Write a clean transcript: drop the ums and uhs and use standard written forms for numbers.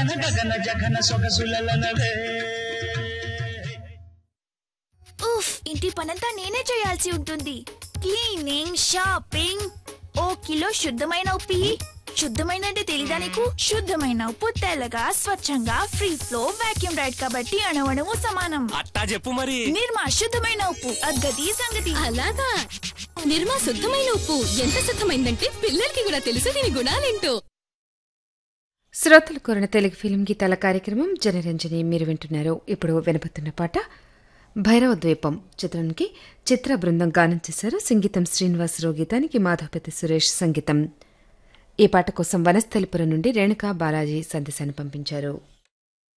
గగన గగన జగన సొగసులనవే. ఉఫ్, ఇంటి పనంతా నేనే చేయాల్సి ఉంటుంది. క్లీనింగ్, షాపింగ్, ఓ కిలో శుద్ధమైన ఉప్పు. శుద్ధమైన అంటే తెలీదా నీకు? శుద్ధమైన ఉప్పు తెల్లగా స్వచ్ఛంగా ఫ్రీ ఫ్లో వాక్యూమ్ రైడ్ కాబట్టి అణువణువు సమానం. అట్టా చెప్పు మరి. నిర్మా శుద్ధమైన ఉప్పు, అద్గతి సంగతి. అలాగా నిర్మా శుద్ధమైన ఉప్పు ఎంత శుద్ధమైందంటే పిల్లలకి కూడా తెలుసు దీని గుణాలేంటో. శ్రోతలు కోరిన తెలుగు ఫిల్మ్ గీతాల కార్యక్రమం జనరంజని మీరు వింటున్నారు. ఇప్పుడు వినబోతున్న పాట భైరవ ద్వీపం చిత్రానికి చిత్ర బృందం గానం చేశారు. సంగీతం శ్రీనివాసరావు, గీతానికి మాధవపతి సురేష్ సంగీతం. ఈ పాట కోసం వనస్థలిపురం నుండి రేణుకా బాలాజీ సందేశాన్ని పంపించారు.